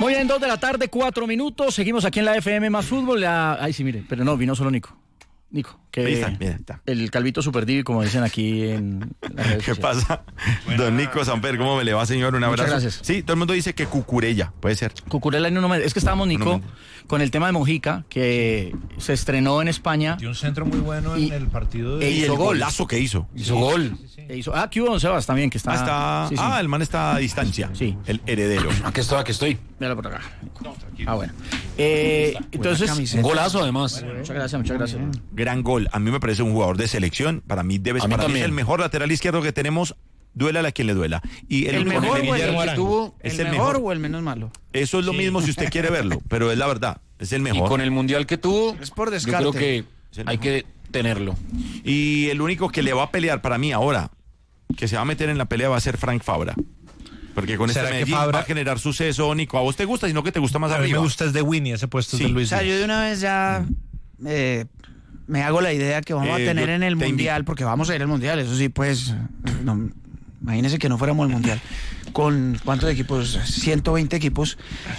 Muy bien, 2 de la tarde, 4 minutos. Seguimos aquí en la FM más fútbol. Ay, sí, mire, pero no, vino solo Nico, que Bien, está. el calvito super divi, como dicen aquí en las redes ¿Qué sociales. pasa? Don Nico Samper, ¿cómo me le va, señor? Un abrazo. Muchas gracias. Sí, todo el mundo dice que Cucurella, puede ser. Cucurella en es que estábamos, Nico, con el tema de Mojica, que se estrenó en España. Dio un centro muy bueno en el partido Y hizo el gol. golazo que hizo. Hizo gol. ¿Qué hubo, don Sebas? También, que está... Sí, sí. El man está a distancia. Sí. El heredero. Aquí estoy. Míralo por acá. Bueno. Entonces... Un golazo, además. Muchas gracias. Gran gol. A mí me parece un jugador de selección. Para mí mí es también. el mejor lateral izquierdo que tenemos. Duélale a quien le duela. Y ¿El único mejor que o Guillermo el que Arango tuvo es el mejor o el menos malo? Eso es lo mismo si usted quiere verlo, pero es la verdad. Es el Y mejor. con el mundial que tuvo, Es por yo descarte. creo que Es el hay mejor. que tenerlo. Y el único que le va a pelear para mí ahora, que se va a meter en la pelea, va a ser Frank Fabra. Porque con este ¿Será que Medellín Fabra- va a generar suceso, Nico. ¿A vos te gusta, sino que te gusta más A mí arriba? me gusta es de Winnie, ese puesto Sí. de Luis O sea, yo Díaz. de una vez ya me hago la idea que vamos a tener yo en el te Mundial, invito. porque vamos a ir al Mundial, eso sí, pues, no, imagínense que no fuéramos al Mundial. Con, ¿cuántos equipos? 120 equipos,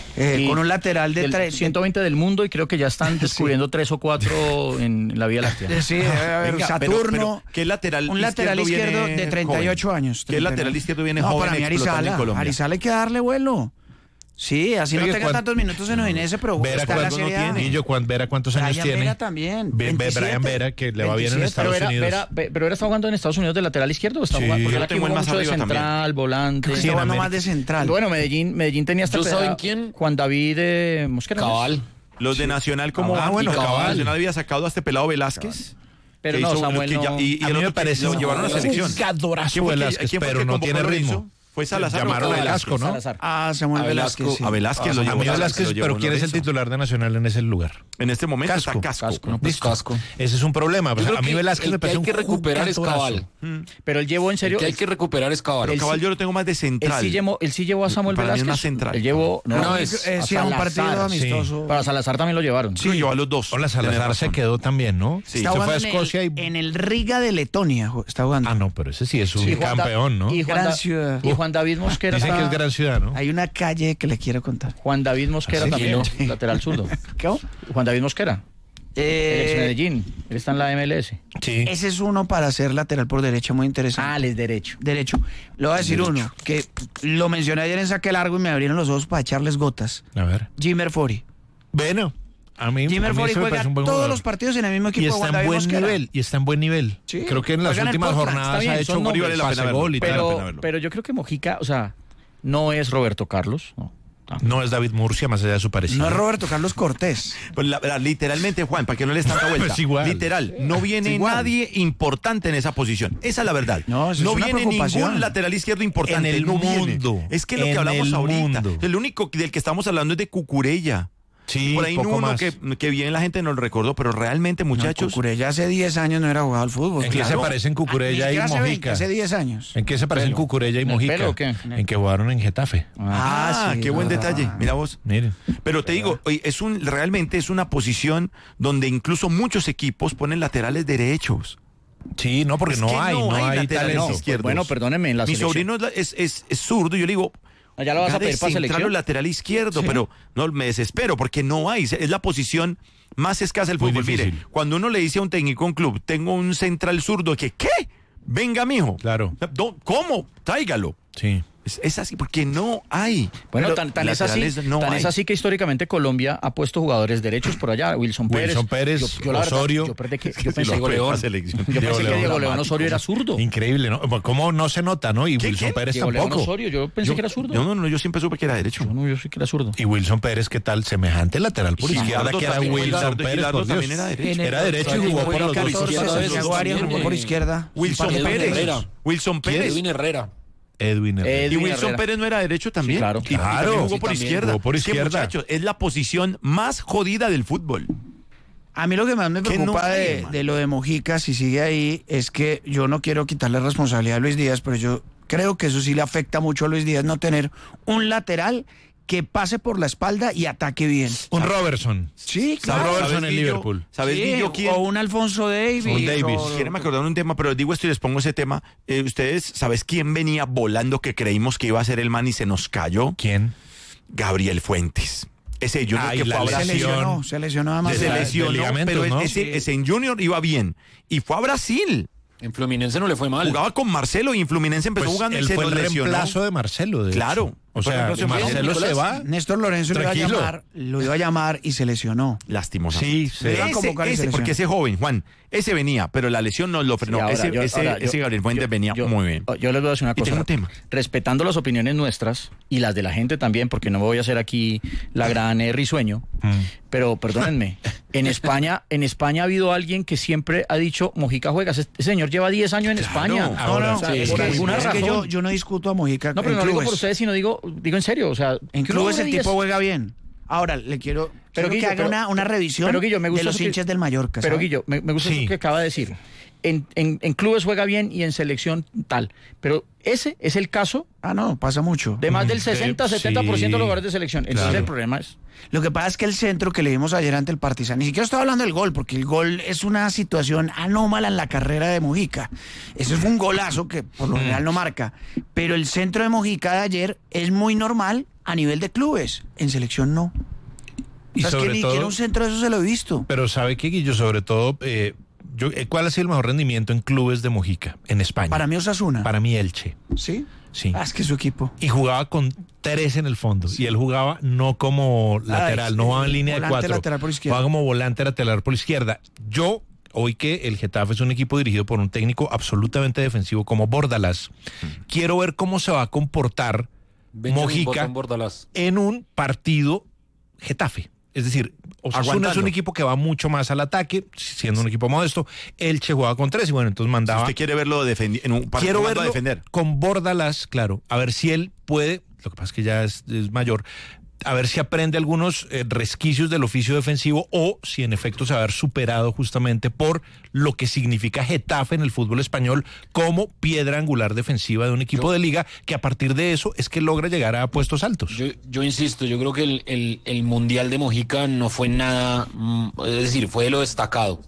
Y con un lateral de 120 del mundo, y creo que ya están descubriendo 3 o 4 en la Vía Láctea. Sí, debe haber Venga, Saturno. ¿qué lateral Un lateral izquierdo viene de 38 joven? años. ¿Qué lateral izquierdo viene no, joven para mí explotando en Arizala. Colombia? Arizala hay que darle vuelo. Sí, así Oye, no tenga tantos minutos en Udinese, pero Vera, está en la ¿cuántos Serie A. Guillo, Vera, ¿cuántos años Brian tiene? Vera también. Brian 27. Vera, que le va bien en 27. Estados Unidos. Pero era está jugando en Estados Unidos de lateral izquierdo, o está Sí. jugando, porque Yo él lo aquí tengo jugó más mucho de arriba central, también. volante. Está Sí, en jugando América. más de central. Bueno, Medellín tenía esta ¿Yo pelea. saben quién? Juan David Mosquera. Cabal. Los de Nacional como bueno, Cabal. Nacional había sacado a este pelado Velázquez. Pero que no, hizo- Samuel que ya- no. y A el mí me otro que parece lo un llevaron a la selección. jugadorazo ¿Quién fue el que- Velázquez, quién fue el pero que no convocó tiene lo ritmo. hizo? Fue Salazar. Llamaron a Velasco, ¿no? Salazar. Ah, Samuel A Velázquez. Velasco. Sí. A Velázquez lo A llevó. mí Velázquez, lo llevó, pero no ¿quién lo es el hizo. titular de Nacional en ese lugar? En este momento Casco. está Casco. No, pues Listo. Casco. Ese es un problema. Yo Pues creo a mí que Velázquez el me que parece hay que recuperar es jugadorazo. Cabal. Pero él llevó en serio. El que hay que recuperar es Cabal. Pero Cabal yo lo tengo más de Él central. sí llevó a Samuel Para mí es Velázquez. más central. Él llevó. No, Una a vez. Sí, a un Salazar, partido amistoso. Para Salazar también lo llevaron. Sí, llevó a los dos. Hola, Tenés Salazar se razón. quedó también, ¿no? Sí. Está Se fue jugando a en Escocia y... en el Riga de Letonia. Está jugando. Ah, no, pero ese sí es un Y Juan Da- campeón, ¿no? Y Gran ciudad. Juan David Mosquera. Dicen que es gran ciudad, ¿no? Hay una calle que le quiero contar. Juan David Mosquera ¿Ah, sí? también, Sí. lateral zurdo. ¿Qué? Juan David Mosquera, el ex Medellín. Él está en la MLS. Sí. Ese es uno para ser lateral por derecha, muy interesante. él es derecho. Derecho. Le voy a decir uno, que lo mencioné ayer en Saque Largo y me abrieron los ojos para echarles gotas. A ver. Jimmer Fori. Bueno, a mí Jimmer Fori se me juega parece un buen todos jugador. los partidos en el mismo Y equipo de está Juan en David buen Mosquera. nivel, y está en buen nivel. Sí. Creo que en las Juega en el últimas Portland, jornadas está bien, ha hecho son nombres. gol y Vale la pena gol y verlo. tal. pena verlo. Pero yo creo que Mojica, o sea, no es Roberto Carlos. No. No es David Murcia, más allá de su parecido. No es Roberto Carlos Cortés. Pues literalmente, Juan, para que no le des tanta vuelta. Es igual. Literal, no viene igual. nadie importante en esa posición. Esa es la verdad. No, eso es una viene preocupación. ningún lateral izquierdo importante. En el no viene. mundo. Es que lo que En hablamos el ahorita. mundo. El único del que estamos hablando es de Cucurella. Sí, Por ahí poco uno más. que bien la gente no lo recordó, pero realmente, muchachos. Cucurella hace 10 años no era jugado al fútbol. ¿En qué se Claro. parecen Cucurella Ni y siquiera hace 20, Mojica? hace 10 años. ¿En qué se parecen ¿Pelo? Cucurella y ¿En el Mojica? pelo o qué? En que jugaron en Getafe. Ah, sí, qué buen es detalle. verdad. Mira vos. Miren. Pero te digo, oye, realmente es una posición donde incluso muchos equipos ponen laterales derechos. Sí, no, porque Es no que hay laterales talento. izquierdos. Bueno, perdóneme, en la Mi selección. sobrino es zurdo y yo le digo, Allá lo vas a de pedir para central o selección. lateral izquierdo, pero no me desespero porque no hay. Es la posición más escasa del Muy fútbol. Mire, difícil. cuando uno le dice a un técnico, a un club, tengo un central zurdo, que ¿qué? Venga, mijo. Claro. ¿Cómo? Tráigalo. Sí. Es así, porque no hay. Bueno, Pero tan es así, laterales no hay. es así que históricamente Colombia ha puesto jugadores derechos por allá. Wilson Pérez, la verdad, Osorio. Osorio. Yo pensé Sí, que lo Diego fue León. a selección. Yo pensé que León, Diego León dramático. Osorio era zurdo. Increíble, ¿no? ¿Cómo no se nota, no? Y Wilson Pérez Diego León tampoco. Osorio, yo pensé que era zurdo. No, yo siempre supe que era derecho. Yo sí que era zurdo. Y Wilson Pérez, ¿qué tal? Semejante lateral por Y izquierda Gilardo que era también, Wilson Gilardo Pérez. por Dios. también era derecho. Era derecho y jugó por los dos Izquierda, costados. Santiago Arias jugó por izquierda. Wilson Edwin Pérez. Herrera. Wilson Pérez. Edwin Herrera. Edwin Herrera. Y Edwin Wilson Herrera. Pérez no era derecho también. Sí, claro. Y también jugó Sí, por también izquierda. jugó por Es que, izquierda. muchachos, es la posición más jodida del fútbol. A mí lo que más me Que preocupa no hay, de man. lo de Mojica, si sigue ahí, es que yo no quiero quitarle responsabilidad a Luis Díaz, pero yo creo que eso sí le afecta mucho a Luis Díaz no tener un lateral que pase por la espalda y ataque bien. Un Robertson. Sí, Claro. claro. Robertson en Liverpool. ¿Sabes, Sí, Guillo, quién? o un Alfonso Davis. Un Davis. Quieren me acordar un tema, pero digo esto y les pongo ese tema. Ustedes, ¿sabes quién venía volando que creímos que iba a ser el man y se nos cayó? ¿Quién? Gabriel Fuentes. Ese Junior Ay, que fue la a Brasil. Se lesionó además. Se de lesionó, ligamentos, pero ¿no? ese en Junior iba bien. Y fue a Brasil. En Fluminense no le fue mal. Jugaba con Marcelo y en Fluminense empezó Pues jugando y él se fue lo el lesionó. reemplazo de Marcelo, de Claro. hecho. O Fue el sea, reemplazo de Marcelo Nicolás. se va. Néstor Lorenzo Tranquilo. lo iba a llamar y se lesionó. Lastimosamente. Sí, sí. Le iba a convocar y se lesionó. Porque ese joven, Juan, ese venía, pero la lesión no lo frenó. Sí, ahora, ese Gabriel Fuentes venía muy bien. Yo les voy a decir una Y cosa. tengo un tema. Respetando las opiniones nuestras y las de la gente también, porque no me voy a hacer aquí la gran risueño, pero perdónenme, en España ha habido alguien que siempre ha dicho Mojica juega. Ese señor lleva 10 años en Claro. España. Ahora, O sea, sí, por sí, alguna Es que razón. yo no discuto a Mojica No, pero en no lo digo clubes. por ustedes, sino digo en serio. O sea, En que uno clubes juegue el 10. tipo juega bien. Ahora, quiero Pero, que Guillo, haga pero- una revisión pero, Guillo, me gusta de los eso que- hinchas del Mallorca. Pero ¿sabe? Guillo, me gusta Sí. eso que acaba de decir. En clubes juega bien y en selección tal. Pero ese es el caso Ah, no, pasa mucho. de más del 60-70% de los lugares de selección. Entonces Claro. el problema es... Lo que pasa es que el centro que le vimos ayer ante el Partizan, ni siquiera estoy hablando del gol, porque el gol es una situación anómala en la carrera de Mojica. Ese fue un golazo que por lo general no marca. Pero el centro de Mojica de ayer es muy normal a nivel de clubes. En selección no. Y O sea, es que sobre ni todo- siquiera un centro de eso se lo he visto. Pero ¿sabe qué, Guillo? Sobre todo, ¿cuál ha sido el mejor rendimiento en clubes de Mojica en España? Para mí Osasuna. Para mí Elche. ¿Sí? Sí. Ah, es que su equipo. Y jugaba con 3 en el fondo. Y él jugaba no como lateral, no jugaba en línea de volante 4. lateral por izquierda. Jugaba como volante lateral por izquierda. Hoy que el Getafe es un equipo dirigido por un técnico absolutamente defensivo como Bordalás, quiero ver cómo se va a comportar Benjamin Mojica Botón Bordalás. en un partido Getafe. Es decir, Osasuna es Aguantando. un equipo que va mucho más al ataque, siendo un equipo modesto. Elche jugaba con 3 y bueno, entonces Si mandaba... usted quiere verlo en un partido Quiero a verlo defender. con Bordalás, claro, a ver si él puede, lo que pasa es que ya es mayor, a ver si aprende algunos resquicios del oficio defensivo o si en efecto se va a haber superado justamente por lo que significa Getafe en el fútbol español como piedra angular defensiva de un equipo de liga que a partir de eso es que logra llegar a puestos altos. Yo insisto, yo creo que el Mundial de Mojica no fue nada, es decir, fue de lo destacado.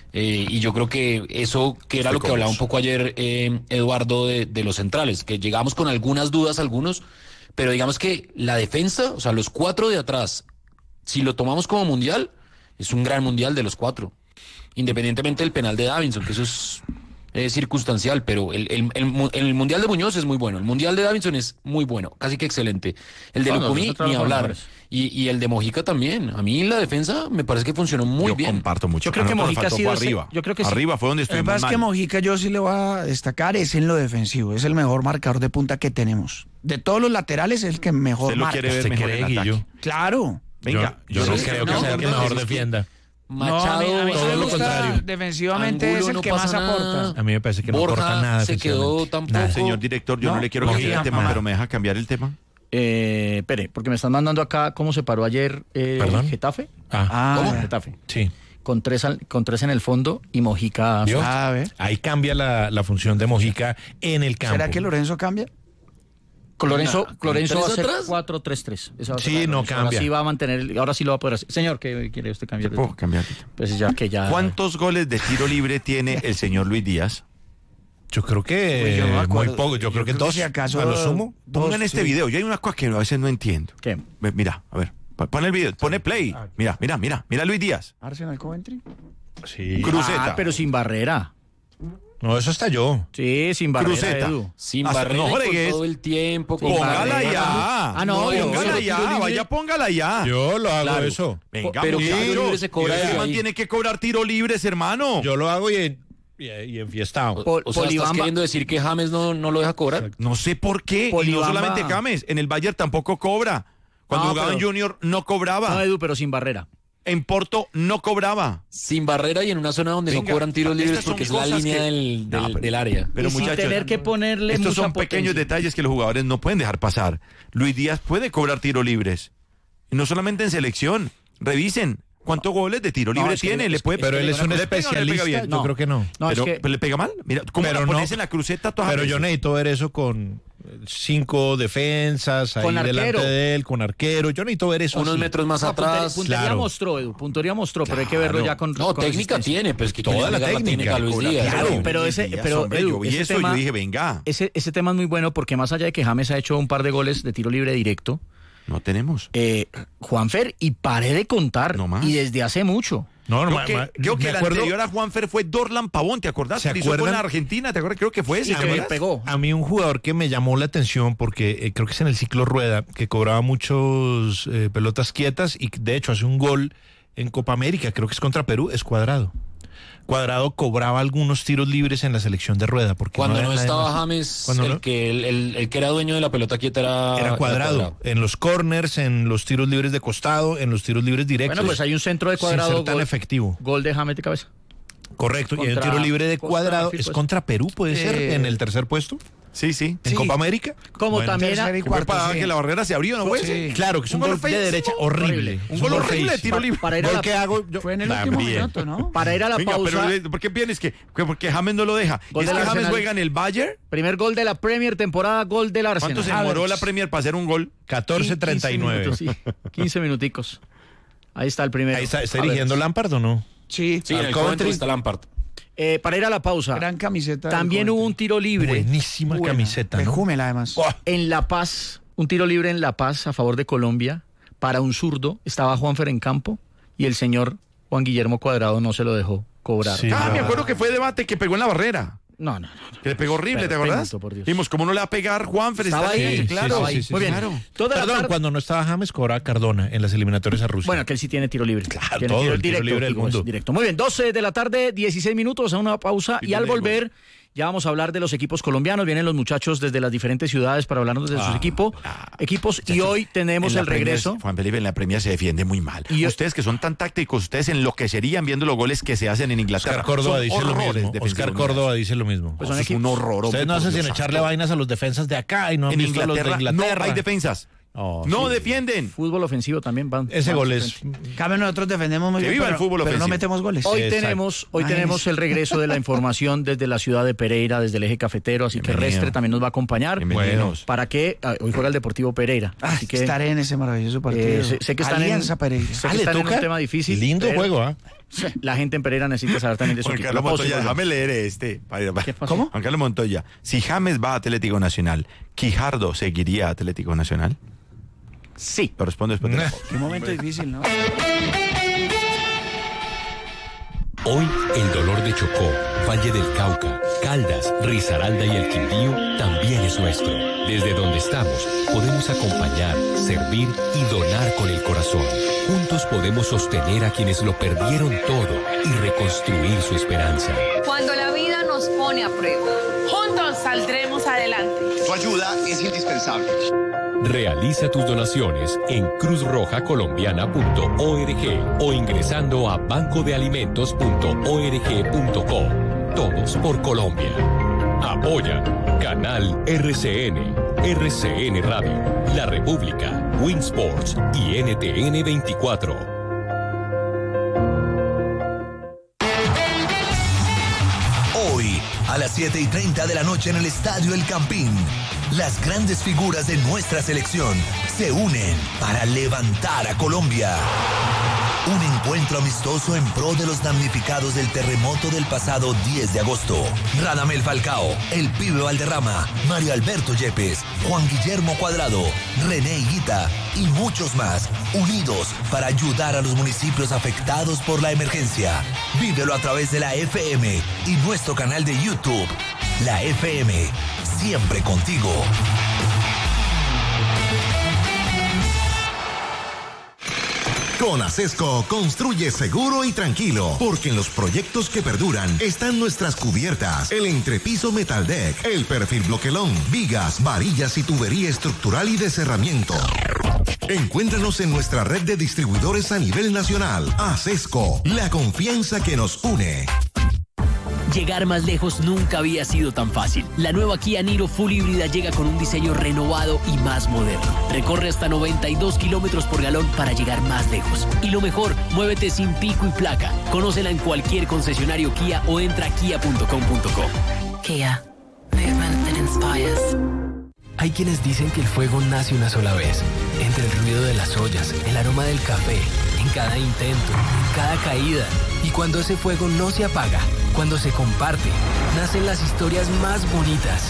Y yo creo que eso, que era lo que hablaba un poco ayer Eduardo de los centrales, que llegamos con algunas dudas algunos, pero digamos que la defensa, o sea, los 4 de atrás, si lo tomamos como mundial, es un gran mundial de los 4. Independientemente del penal de Davinson, que eso es circunstancial, pero el mundial de Muñoz es muy bueno, el mundial de Davinson es muy bueno, casi que excelente. El de Lucumí, ni hablar. Y el de Mojica también. A mí la defensa me parece que funcionó muy Yo bien. comparto mucho. Yo creo que Nosotros Mojica faltó ha sido fue ese- arriba. yo creo que sí. Arriba fue donde Lo que estuvimos pasa es que mal. Mojica yo sí le voy a destacar es en lo defensivo. Es el mejor marcador de punta que tenemos. De todos los laterales es el que mejor Usted lo marca. quiere ver ¿Usted mejor cree, en ataque. Guillo? Claro. Venga, yo no sí, creo que no, sea el que no, mejor es que- defienda. Machado, no, a mí todo me lo gusta contrario. defensivamente Angulo es el no que pasa más nada. aporta. A mí me parece que no Borja aporta nada se quedó defensivamente. tampoco. Nada. Señor director, yo no No, le quiero Mojica, cambiar el tema, nada. pero me deja cambiar el tema. Espere, porque me están mandando acá cómo se paró ayer ¿Perdón? Getafe. Ah, Getafe. sí. Con tres en el fondo y Mojica... ¿Vio? A ver. Ahí cambia la función de Mojica en el campo. ¿Será que Lorenzo cambia? Lorenzo va a ¿Tres hacer atrás? 4-3-3. Esa va a ser Sí, la de no Lorenzo. cambia. Ahora sí va a mantener, ahora sí lo va a poder hacer. Señor, ¿qué quiere usted cambiar? Puedo cambiar. Pues ya que ya... ¿Cuántos goles de tiro libre tiene el señor Luis Díaz? Yo creo que Uy, yo no me muy acuerdo. poco. Yo creo que dos, si acaso a lo sumo. Pongan este video. Yo hay unas cosas que a veces no entiendo. ¿Qué? Mira, a ver. Pon el video. Pone play. Mira a Luis Díaz. Arsenal Coventry. Sí. Cruceta. Ah, pero sin barrera. No, eso está yo. Sí, sin barrera, Cruceta. Edu. Sin Hasta- barrera no y con fregues. todo el tiempo. con Póngala barrera. ya. Ah, no, yo- póngala yo- ya. yo- Vaya, póngala ya. Yo lo hago Claro. eso. Venga, Pero muchacho. tiro libre se cobra Ese de man ahí. tiene que cobrar tiro libres, hermano. Yo lo hago y enfiestado. O sea, ¿estás queriendo decir que James no lo deja cobrar? No sé por qué. Y no Polibamba. solamente James. En el Bayern tampoco cobra. Cuando No, jugaba en pero- Junior no cobraba. No, Edu, pero sin barrera. En Porto no cobraba. Sin barrera y en una zona donde Venga, no cobran tiros libres estas son porque es la cosas línea que- del, No, del- pero- del área. Pero y sin muchachos, tener que ponerle estos mucha son pequeños potencia. detalles que los jugadores no pueden dejar pasar. Luis Díaz puede cobrar tiros libres. Y no solamente en selección. Revisen cuántos goles de tiro libre es que- tiene. es Le que- puede Pero él es un ¿Le pega o no le pega especialista. bien? Yo No. creo que no. No, pero, es que... pero le pega mal. Mira, ¿cómo Pero la no. pones en la cruceta todas Pero las yo veces? necesito ver eso con 5 defensas ahí Con delante arquero. de él, con arquero. Yo necesito ver eso Unos así. metros más No, atrás. puntería claro. mostró, Edu. Puntería mostró, pero hay que verlo ya con... No, con técnica resistencia. tiene, pues que Toda la técnica. a Luis Díaz. Claro, pero Luis ese- Díaz, pero, hombre, Edu, yo vi ese eso y tema- yo dije, venga. Ese tema es muy bueno porque más allá de que James ha hecho un par de goles de tiro libre directo, No tenemos. Juanfer, y paré de contar. No más. Y desde hace mucho. No, Creo que el anterior a Juanfer fue Dorlan Pavón, ¿te acordás? ¿Se Que hizo con acuerdan? la Argentina, ¿te acuerdas? Creo que fue ese. Sí, que pegó. A mí un jugador que me llamó la atención porque creo que es en el ciclo Rueda, que cobraba muchos pelotas quietas y de hecho hace un gol en Copa América, creo que es contra Perú, es Cuadrado. Cuadrado cobraba algunos tiros libres en la selección de Rueda. Porque Cuando no era estaba nadie más. James, Cuando el no- que era dueño de la pelota quieta Era Cuadrado. En los corners, en los tiros libres de costado, en los tiros libres directos. Bueno, pues hay un centro de sin Cuadrado. ser tan efectivo. Gol de James de cabeza. Correcto. Y hay un Contra tiro libre de Costa Cuadrado. Marfil, ¿Es pues. contra Perú, puede ser? ¿En el tercer puesto? Sí, sí. ¿En Sí. Copa América? Como Bueno, también tercer y Que fue cuarto, para sí. que la barrera se abrió, ¿no fue? Sí. Claro, que es un gol de feísimo. derecha horrible. Horrible. Es Un gol horrible de feísimo. tiro libre. para ir a Gol la- que hago yo. Fue en el último También. minuto, ¿no? Para ir a la Venga, pausa. pero ¿por qué piensas que porque James no lo deja? Gol ¿Es del que James Arsenal. juega en el Bayern? Primer gol de la Premier, temporada, gol del Arsenal. ¿Cuánto se demoró la Premier para hacer un gol? 14:39. 15 minutos, sí. 15 minuticos. Ahí está el primero. Ahí está A dirigiendo ver. Lampard o no? Sí, Sí, en el Coventry. Coventry está Lampard. Para ir a la pausa. gran camiseta. del También Coventry. hubo un tiro libre Buenísima Buena. camiseta, De ¿no? Júmela, además. en La Paz. Un tiro libre en La Paz a favor de Colombia para un zurdo. Estaba Juanfer en campo y el señor Juan Guillermo Cuadrado no se lo dejó cobrar. Sí. Me acuerdo que fue debate que pegó en la barrera. No. Que le pegó horrible, ¿te Pero acordás? técnico, por Dios. Vimos cómo no le va a pegar Juanfer. Estaba está ahí, bien, sí, claro. sí, Estaba ahí. sí, Muy bien. claro. Toda la Perdón, tarde- cuando no estaba James cobraba Cardona en las eliminatorias a Rusia. Bueno, que él sí tiene tiro libre. Claro, Tiene todo, tiro el tiro directo, libre del digo, es mundo. directo. Muy bien, 12 de la tarde, 16 minutos, a una pausa. Y al volver, ya vamos a hablar de los equipos colombianos. Vienen los muchachos desde las diferentes ciudades para hablarnos de sus equipos. Y hoy tenemos En la el regreso. Premier, Juan Felipe, en la Premier se defiende muy mal. Y ustedes que son tan tácticos, ustedes enloquecerían viendo los goles que se hacen en Inglaterra. Oscar Córdoba Son dice lo horrores mismo. defensivos. Oscar Córdoba dice lo mismo. Pues Eso son es un horror. Ustedes no hombre, hacen por sin Dios echarle santo. vainas a los defensas de acá y no han En visto a los de Inglaterra Inglaterra. no hay defensas. Oh, No sí. defienden. Fútbol ofensivo también van. Ese van gol al es... frente. Cambio, nosotros defendemos muy Que bien, viva el fútbol pero no ofensivo. metemos goles. Hoy Exacto. tenemos el regreso de la información desde la ciudad de Pereira, desde el eje cafetero, así que Bienvenido. Restre también nos va a acompañar. Bienvenidos. Para que hoy juega el Deportivo Pereira. Así que Estaré en ese maravilloso partido. sé que están Alianza en, Pereira. sé que ¿le están en toca? un tema difícil. Lindo pero juego, ¿ah? La gente en Pereira necesita saber también de su Juan equipo. Carlos La pausa y Montoya, volvemos. déjame leer este. ¿Qué pasó? ¿Cómo? Juan Carlos Montoya, si James va a Atlético Nacional, ¿Quijardo seguiría a Atlético Nacional? Sí. Lo respondo después de la pausa. Qué momento difícil, ¿no? Hoy el dolor de Chocó, Valle del Cauca, Caldas, Risaralda y el Quindío también es nuestro. Desde donde estamos podemos acompañar, servir y donar con el corazón. Juntos podemos sostener a quienes lo perdieron todo y reconstruir su esperanza. Cuando la vida nos pone a prueba, juntos saldremos adelante. Tu ayuda es indispensable. Realiza tus donaciones en cruzrojacolombiana.org o ingresando a bancodealimentos.org.co. Todos por Colombia. Apoya Canal RCN, RCN Radio, La República, Winsports y NTN 24. Hoy, a las 7:30 de la noche en el Estadio El Campín, las grandes figuras de nuestra selección se unen para levantar a Colombia. Un encuentro amistoso en pro de los damnificados del terremoto del pasado 10 de agosto. Radamel Falcao, El Pibe Valderrama, Mario Alberto Yepes, Juan Guillermo Cuadrado, René Higuita y muchos más, unidos para ayudar a los municipios afectados por la emergencia. Vívelo a través de la FM y nuestro canal de YouTube. La FM, siempre contigo. Con Acesco construye seguro y tranquilo, porque en los proyectos que perduran están nuestras cubiertas, el entrepiso metal deck, el perfil bloquelón, vigas, varillas y tubería estructural y de cerramiento. Encuéntranos en nuestra red de distribuidores a nivel nacional. Acesco, la confianza que nos une. Llegar más lejos nunca había sido tan fácil. La nueva Kia Niro Full híbrida llega con un diseño renovado y más moderno. Recorre hasta 92 kilómetros por galón para llegar más lejos. Y lo mejor, muévete sin pico y placa. Conócela en cualquier concesionario Kia o entra a kia.com.co. Kia. Movement that inspires. Hay quienes dicen que el fuego nace una sola vez. Entre el ruido de las ollas, el aroma del café, en cada intento, en cada caída. Y cuando ese fuego no se apaga, cuando se comparte, nacen las historias más bonitas.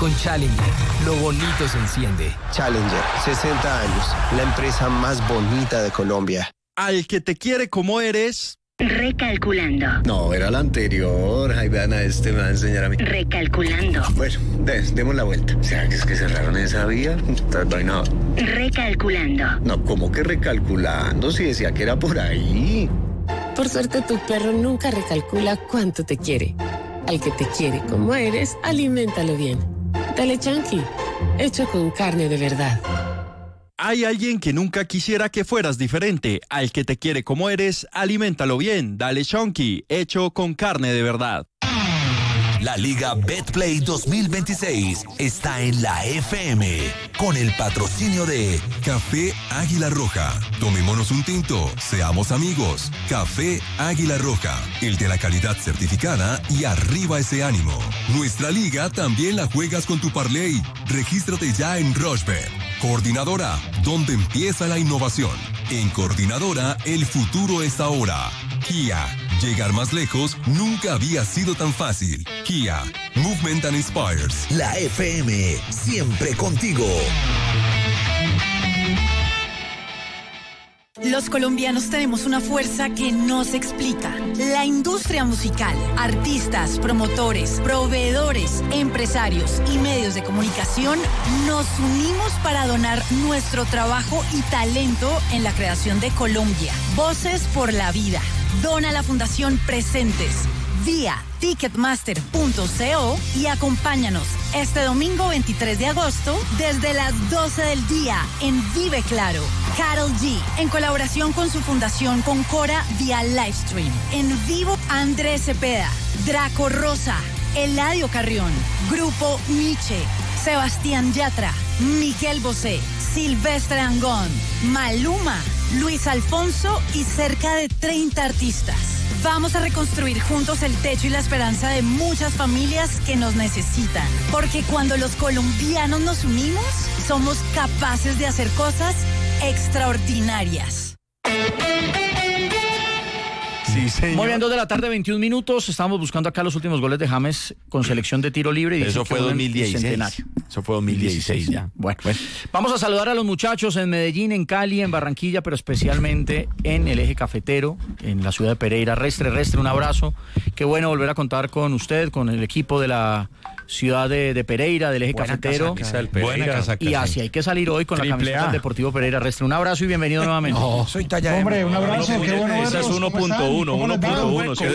Con Challenger, lo bonito se enciende. Challenger, 60 años, la empresa más bonita de Colombia. Al que te quiere como eres... Recalculando. No, era la anterior. Ay, vean a este, me va a enseñar a mí. Recalculando. Bueno, demos la vuelta. O sea, que es que cerraron esa vía. No. Recalculando. No, ¿cómo que recalculando? Si decía que era por ahí. Por suerte, tu perro nunca recalcula cuánto te quiere. Al que te quiere como eres, aliméntalo bien. Dale Chunky, hecho con carne de verdad. Hay alguien que nunca quisiera que fueras diferente. Al que te quiere como eres, aliméntalo bien. Dale Chunky, hecho con carne de verdad. La Liga Betplay 2026 está en la FM con el patrocinio de Café Águila Roja. Tomémonos un tinto, seamos amigos. Café Águila Roja, el de la calidad certificada y arriba ese ánimo. Nuestra liga también la juegas con tu parlay. Regístrate ya en Rochebet. Coordinadora, donde empieza la innovación. En Coordinadora, el futuro es ahora. Kia, llegar más lejos nunca había sido tan fácil. Kia, Movement that Inspires. La FM, siempre contigo. Los colombianos tenemos una fuerza que no se explica. La industria musical, artistas, promotores, proveedores, empresarios y medios de comunicación nos unimos para donar nuestro trabajo y talento en la creación de Colombia. Voces por la vida. Dona a la Fundación Presentes vía ticketmaster.co y acompáñanos este domingo 23 de agosto desde las 12 del día en Vive Claro. Karol G, en colaboración con su fundación Concora vía Livestream. En vivo, Andrés Cepeda, Draco Rosa, Eladio Carrión, Grupo Nietzsche, Sebastián Yatra, Miguel Bosé, Silvestre Angón, Maluma, Luis Alfonso y cerca de 30 artistas. Vamos a reconstruir juntos el techo y la esperanza de muchas familias que nos necesitan. Porque cuando los colombianos nos unimos, somos capaces de hacer cosas extraordinarias. Sí, señor. Muy bien, 2 de la tarde, 21 minutos. Estamos buscando acá los últimos goles de James con selección de tiro libre. Y eso fue 2016. Eso fue 2016 ya. Bueno, vamos a saludar a los muchachos en Medellín, en Cali, en Barranquilla, pero especialmente en el eje cafetero, en la ciudad de Pereira. Restre, un abrazo. Qué bueno volver a contar con usted, con el equipo de la ciudad de Pereira, del eje cafetero. Buena casaca. Y así hay que salir hoy con la camiseta del Deportivo Pereira. Restre, un abrazo y bienvenido nuevamente. Soy talla. Hombre, un abrazo, qué bueno. Esa es 1.1, qué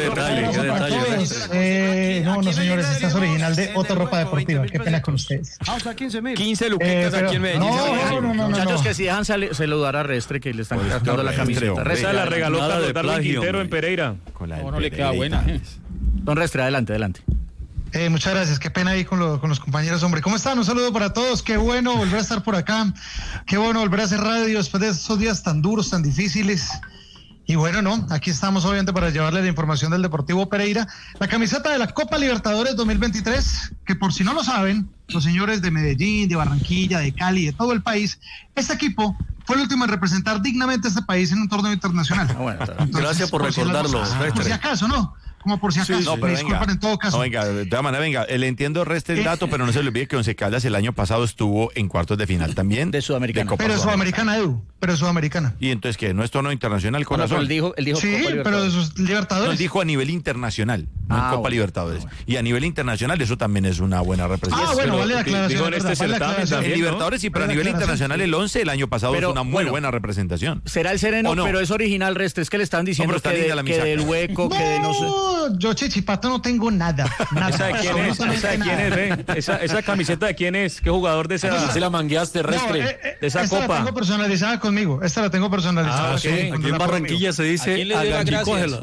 detalle. No, señores, esta es original de Otto Ropa Deportiva. Qué pena con ustedes. 15 luquitas aquí en Medellín. No. Muchachos, que si dejan saludar a Restre, que le están gastando la camiseta. Restre la regaló Carlos Darwin Quintero en Pereira. No le queda buena. Don Restre, adelante. Muchas gracias, qué pena ahí con los compañeros, hombre. ¿Cómo están? Un saludo para todos, qué bueno volver a estar por acá, qué bueno volver a hacer radio después de esos días tan duros, tan difíciles. Y bueno, aquí estamos obviamente para llevarle la información del Deportivo Pereira, la camiseta de la Copa Libertadores 2023, que por si no lo saben, los señores de Medellín, de Barranquilla, de Cali, de todo el país, este equipo fue el último en representar dignamente a este país en un torneo internacional. Entonces, gracias por recordarlo. Por si acaso, ¿no? Como por si acaso, no, pero disculpen en todo caso. No, de todas maneras, le entiendo el dato, pero no se le olvide que Once Caldas el año pasado estuvo en cuartos de final también. De Sudamericana. Pero es Sudamericana, Edu, ¿Y entonces qué? ¿No es torneo internacional, corazón? Él dijo sí, Copa pero de sus Libertadores. No, él dijo a nivel internacional, no en Copa Libertadores. Bueno. Y a nivel internacional eso también es una buena representación. Vale la aclaración. En Libertadores sí, pero a nivel internacional el 11 el año pasado es una muy buena representación. Será el sereno, pero es original, Restre. Es que le están diciendo que del hueco, que de no sé. Yo, Chichipato, no tengo nada. ¿Esa de quién es? ¿Esa de quién es, ¿Esa camiseta de quién es? ¿Qué jugador de esa? ¿Se la mangueaste, Restre? De esa esta copa. La tengo personalizada conmigo. Esta la tengo personalizada. Aquí en Barranquilla se dice cógela.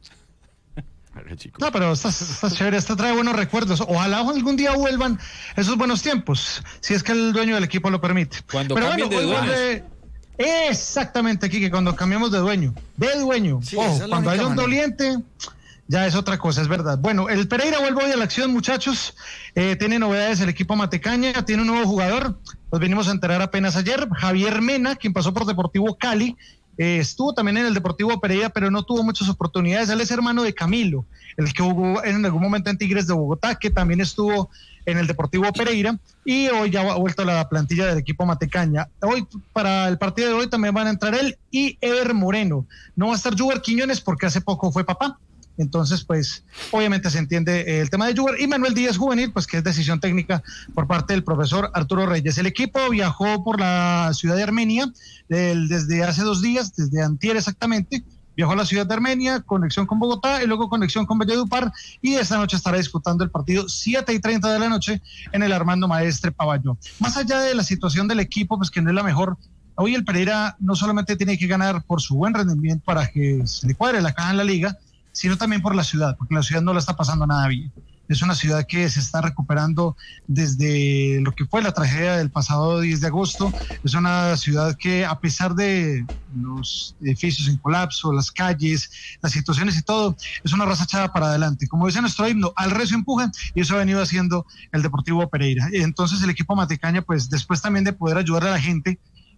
No, pero está chévere, esta trae buenos recuerdos. Ojalá algún día vuelvan esos buenos tiempos, si es que el dueño del equipo lo permite. Cuando cambien de dueño. Exactamente, Quique, cuando cambiamos de dueño. Sí, cuando haya un doliente, ya es otra cosa, es verdad. Bueno, el Pereira vuelve hoy a la acción, muchachos. Tiene novedades el equipo Matecaña, tiene un nuevo jugador. Nos venimos a enterar apenas ayer. Javier Mena, quien pasó por Deportivo Cali. Estuvo también en el Deportivo Pereira, pero no tuvo muchas oportunidades. Él es hermano de Camilo, el que jugó en algún momento en Tigres de Bogotá, que también estuvo en el Deportivo Pereira, y hoy ya ha vuelto la plantilla del equipo Matecaña. Hoy, para el partido de hoy, también van a entrar él y Ever Moreno. No va a estar Juber Quiñones porque hace poco fue papá. Entonces, pues, obviamente se entiende el tema de Juber. Y Manuel Díaz Juvenil, pues que es decisión técnica por parte del profesor Arturo Reyes. El equipo viajó por la ciudad de Armenia desde hace 2 días, desde antier exactamente. Viajó a la ciudad de Armenia, conexión con Bogotá y luego conexión con Valledupar, y esta noche estará disputando el partido 7:30 de la noche en el Armando Maestre Paballó. Más allá de la situación del equipo, pues que no es la mejor, hoy el Pereira no solamente tiene que ganar por su buen rendimiento para que se le cuadre la caja en la liga, sino también por la ciudad, porque la ciudad no la está pasando nada bien. Es una ciudad que se está recuperando desde lo que fue la tragedia del pasado 10 de agosto. Es una ciudad que, a pesar de los edificios en colapso, las calles, las situaciones y todo, es una raza echada para adelante. Como dice nuestro himno, al recio empujan, y eso ha venido haciendo el Deportivo Pereira. Entonces el equipo Matecaña, pues después también de poder ayudar a la gente,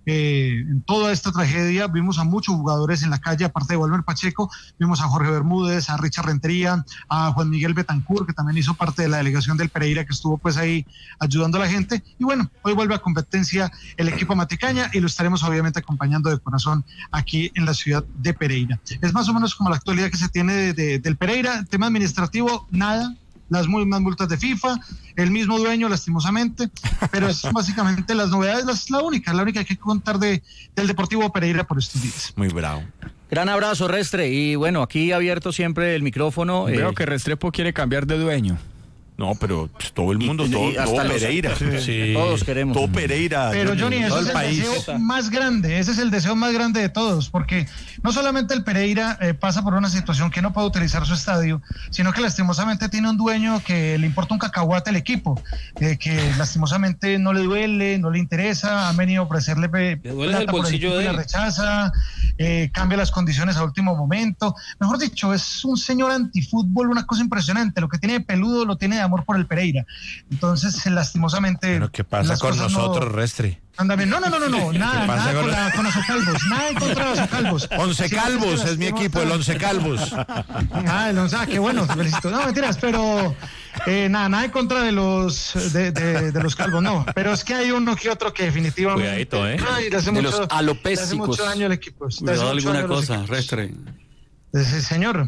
en toda esta tragedia, vimos a muchos jugadores en la calle, aparte de Walmer Pacheco, vimos a Jorge Bermúdez, a Richard Rentería, a Juan Miguel Betancourt, que también hizo parte de la delegación del Pereira, que estuvo pues ahí ayudando a la gente. Y bueno, hoy vuelve a competencia el equipo Matecaña y lo estaremos obviamente acompañando de corazón aquí en la ciudad de Pereira. Es más o menos como la actualidad que se tiene del Pereira. Tema administrativo, nada. Las mismas multas de FIFA, el mismo dueño, lastimosamente, pero es básicamente las novedades, la única que hay que contar del Deportivo Pereira por estos días. Muy bravo. Gran abrazo, Restre, y bueno, aquí abierto siempre el micrófono. Veo que Restrepo quiere cambiar de dueño. No, pero todo el mundo, todo Pereira. Sí. Todos queremos. Todo Pereira. Pero Johnny, ese es el deseo más grande, ese es el deseo más grande de todos, porque no solamente el Pereira pasa por una situación que no puede utilizar su estadio, sino que lastimosamente tiene un dueño que le importa un cacahuate al equipo, que lastimosamente no le duele, no le interesa, han venido a ofrecerle plata por el equipo y la rechaza, cambia las condiciones a último momento. Mejor dicho, es un señor antifútbol, una cosa impresionante. Lo que tiene de peludo lo tiene de amor por el Pereira. Entonces, lastimosamente... ¿Pero qué pasa con nosotros, Restre? Anda bien. No, nada con Azocalvos, nada en contra de Azocalvos. Once Calvos es mi equipo, el Once Calvos. El Once, qué bueno, te felicito. No, mentiras, pero nada en contra de los calvos, no. Pero es que hay uno que otro que definitivamente... Cuidadito, le hace de mucho, los alopésicos. Le hace mucho daño al equipo. Cuidado alguna cosa, Restre. Sí, señor.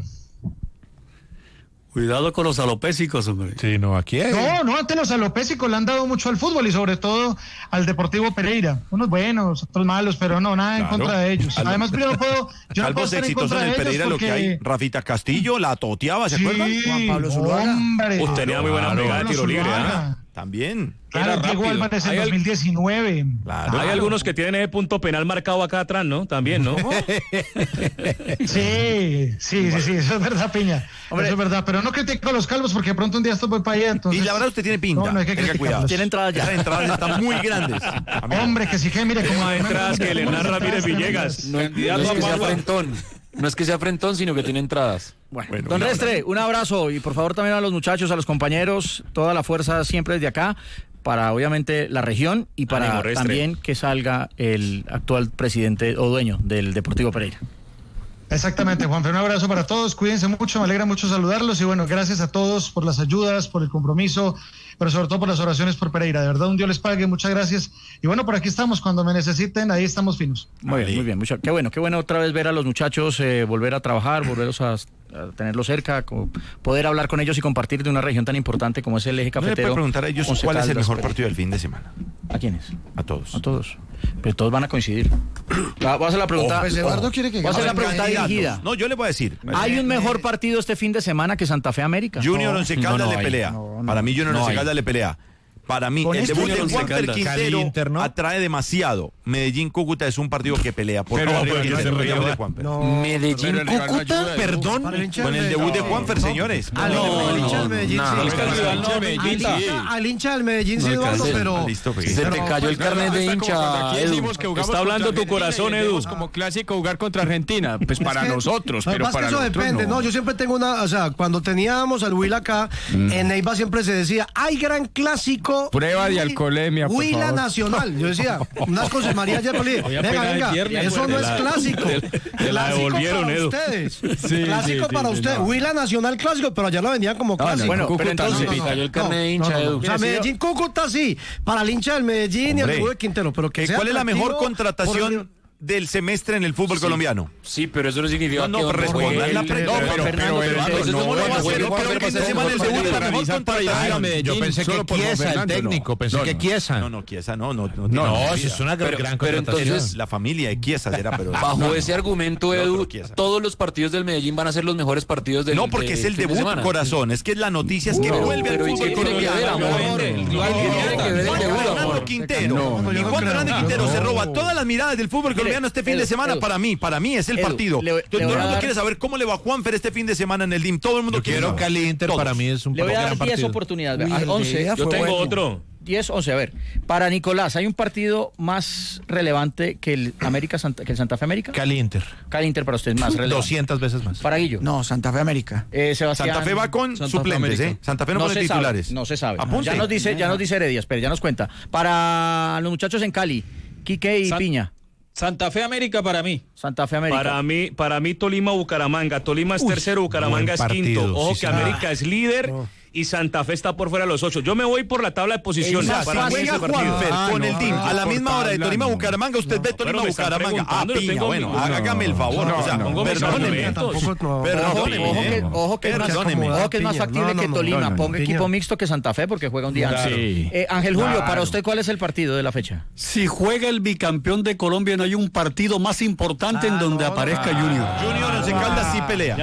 Cuidado con los alopésicos, hombre. Sí, no, aquí hay... No, antes los alopésicos le han dado mucho al fútbol y sobre todo al Deportivo Pereira. Unos buenos, otros malos, pero no, nada en contra de ellos. Además, yo no puedo estar en contra de ellos Pereira, porque... lo que hay, Rafita Castillo la toteaba, ¿se acuerdan? Juan Pablo Zuluaga. Usted tenía muy buena pegada de tiro libre, ¿eh? También. Claro, Diego Álvarez en 2019. Claro. Hay algunos que tienen ese punto penal marcado acá atrás, ¿no? También, ¿no? Sí, eso es verdad, Piña. Hombre, eso es verdad, pero no critico a los calvos porque de pronto un día esto voy para allá. Entonces... Y la verdad usted tiene pinta. No hay que criticarlos. Tiene entradas ya. Las entradas están muy grandes. Hombre, que sí que mire como hay entradas que le narra Ramírez Villegas. No es que sea frentón. No es que sea frentón, sino que tiene entradas. Bueno, don Restre, un abrazo y por favor también a los muchachos, a los compañeros, toda la fuerza siempre desde acá, para obviamente la región y para también que salga el actual presidente o dueño del Deportivo Pereira. Exactamente, Juanfe, un abrazo para todos, cuídense mucho, me alegra mucho saludarlos y bueno, gracias a todos por las ayudas, por el compromiso, pero sobre todo por las oraciones por Pereira. De verdad, un Dios les pague, muchas gracias. Y bueno, por aquí estamos, cuando me necesiten, ahí estamos finos. Muy bien. Qué bueno otra vez ver a los muchachos volver a trabajar, volverlos a tenerlos cerca, poder hablar con ellos y compartir de una región tan importante como es el eje cafetero. ¿No le puede preguntar a ellos cuál es el mejor partido del fin de semana? ¿A quiénes? A todos. A todos. Pero todos van a coincidir. Voy a hacer la pregunta. Pues Eduardo quiere que voy a hacer la pregunta dirigida. No, yo le voy a decir. ¿Hay un mejor partido este fin de semana que Santa Fe América? Junior Once Caldas le pelea. Para mí Junior Once Caldas le pelea. Para mí, el debut de Juanfer Quintero atrae demasiado. Medellín-Cúcuta es un partido que pelea. Por favor, Medellín-Cúcuta, perdón. Con el debut de Juanfer, señores. Al hincha del Medellín, sí, Eduardo, pero... Se te cayó el carnet de hincha, Edu. Está hablando tu corazón, Edu. Como clásico jugar contra Argentina. Pues para nosotros, pero para eso depende, no. Yo siempre tengo cuando teníamos al Huila acá, en Neiva siempre se decía, hay gran clásico. Prueba de alcoholemia, por Huila favor. Nacional. Yo decía, unas cosas Ángel María ayer, venga, eso no es clásico. Te la devolvieron, Edu. Ustedes. Clásico para ustedes. Huila Nacional clásico, pero allá lo vendían como clásico. Bueno, pero entonces cayó el carnet de hincha, Edu. O sea, Medellín Cúcuta sí, para el hincha del Medellín y el Club de Quintero, pero que sea ¿cuál es la mejor contratación del semestre en el fútbol colombiano? Sí, pero eso no significa que respondan la pregunta. Yo pensé que Chiesa, el técnico, pensé que Chiesa. No, Chiesa no. No, eso es una gran contratación. Entonces, la familia de Chiesa era, pero bajo ese argumento, Edu, todos los partidos del Medellín van a ser los mejores partidos del No, porque es el debut, corazón. Es que la noticia es que vuelve al fútbol colombiano. Quintero. Y Juan Fernández Quintero se roba todas las miradas del fútbol colombiano este fin de semana. Para mí es el partido. Todo el mundo quiere saber cómo le va a Juanfer este fin de semana en el DIM. Todo el mundo quiere saber. Cali Inter para mí es un gran partido. Le voy a dar 10 oportunidades. 11. Yo tengo otro. 10, 11. A ver, para Nicolás, ¿hay un partido más relevante que el Santa Fe América? Cali Inter para usted es más relevante. 200 veces más. Para Guillo. No, Santa Fe América. Sebastián. Santa Fe va con suplentes, Santa Fe no pone titulares. No se sabe. Ya nos dice Heredia, espera, ya nos cuenta. Para los muchachos en Cali, Quique y Piña. Santa Fe América para mí. Santa Fe América. Para mí Tolima Bucaramanga. Tolima es tercero, Bucaramanga es quinto. Ojo que América es líder. Y Santa Fe está por fuera de los 8. Yo me voy por la tabla de posiciones. Para mí ese Juanfer con el DIM a la misma hora de Tolima Bucaramanga, usted ve Tolima Bucaramanga. Piña, bueno, hágame el favor. Perdóneme. Ojo que es más factible que Tolima ponga equipo mixto que Santa Fe porque juega un día antes. Ángel Julio, para usted, ¿cuál es el partido de la fecha? Si juega el bicampeón de Colombia, no hay un partido más importante en donde aparezca Junior. Junior Once Caldas sí pelea.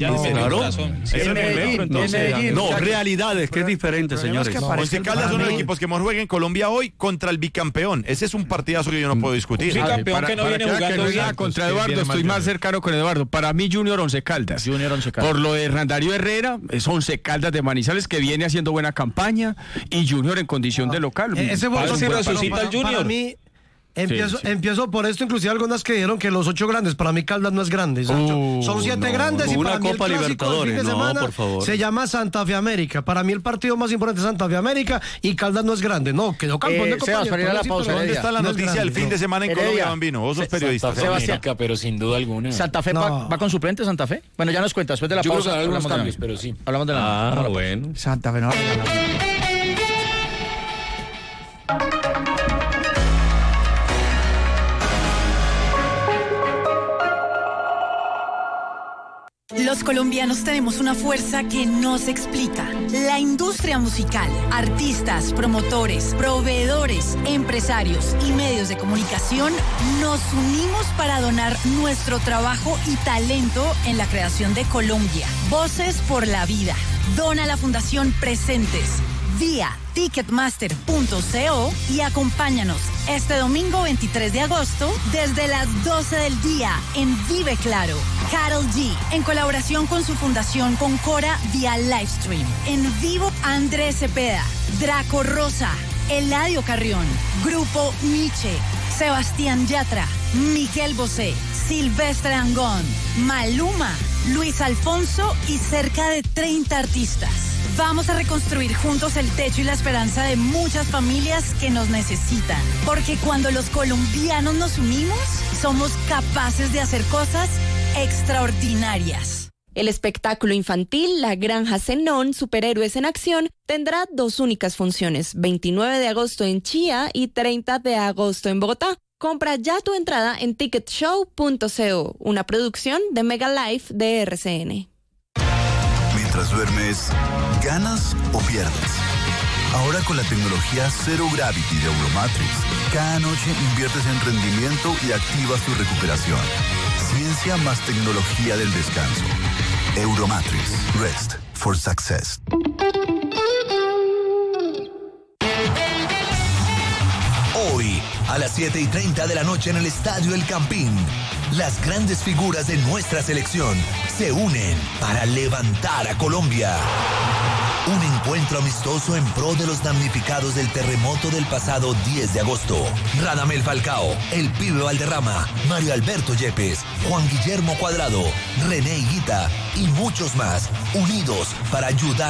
No, realidades, que es diferente, señores. Once Caldas son los equipos que más juegan en Colombia hoy contra el bicampeón. Ese es un partidazo que yo no puedo discutir. Un bicampeón que no viene jugando bien. Contra Eduardo, estoy más cercano con Eduardo. Para mí, Junior Once Caldas. Por lo de Hernán Darío Herrera, es Once Caldas de Manizales que viene haciendo buena campaña y Junior en condición de local. Ese fue resucita el Junior. Para mí, empiezo por esto, inclusive algunas que dijeron que los 8 grandes, para mí Caldas no es grande. Son 7 grandes y para mí el clásico del fin de semana se llama Santa Fe América. Para mí el partido más importante es Santa Fe América y Caldas no es grande. No, quedó campeón de Copa. ¿Dónde está la noticia del fin de semana en Colombia, Bambino? Vos sos periodista. Sebastián, pero sin duda alguna. ¿Santa Fe va con suplente, Santa Fe? Bueno, ya nos cuenta, después de la pausa. Yo creo que algunos cambios, pero sí. Hablamos de la bueno. Santa Fe no. Los colombianos tenemos una fuerza que no se explica. La industria musical, artistas, promotores, proveedores, empresarios y medios de comunicación nos unimos para donar nuestro trabajo y talento en la creación de Colombia. Voces por la vida. Dona a la Fundación Presentes vía ticketmaster.co y acompáñanos este domingo 23 de agosto desde las 12 del día en Vive Claro. Karol G, en colaboración con su fundación Concora vía Livestream. En vivo, Andrés Cepeda, Draco Rosa, Eladio Carrión, Grupo Nietzsche, Sebastián Yatra, Miguel Bosé, Silvestre Dangond, Maluma, Luis Alfonso y cerca de 30 artistas. Vamos a reconstruir juntos el techo y la esperanza de muchas familias que nos necesitan. Porque cuando los colombianos nos unimos, somos capaces de hacer cosas extraordinarias. El espectáculo infantil La Granja Zenón, Superhéroes en Acción, tendrá 2 únicas funciones, 29 de agosto en Chía y 30 de agosto en Bogotá. Compra ya tu entrada en ticketshow.co, una producción de Mega Life de RCN. Mientras duermes, ¿ganas o pierdes? Ahora con la tecnología Zero Gravity de Euromatrix, cada noche inviertes en rendimiento y activas tu recuperación. Ciencia más tecnología del descanso. Euromatrix. Rest for success. Hoy, a las 7:30 de la noche en el Estadio El Campín, las grandes figuras de nuestra selección se unen para levantar a Colombia. Un encuentro amistoso en pro de los damnificados del terremoto del pasado 10 de agosto. Radamel Falcao, El Pibe Valderrama, Mario Alberto Yepes, Juan Guillermo Cuadrado, René Higuita y muchos más, unidos para ayudar